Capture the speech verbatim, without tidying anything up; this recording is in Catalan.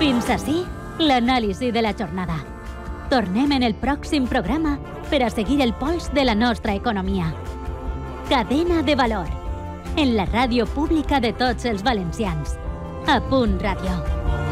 Fins ací l'anàlisi de la jornada. Tornem en el pròxim programa per a seguir el pols de la nostra economia. Cadena de valor. En la ràdio pública de tots els valencians. A Punt Ràdio.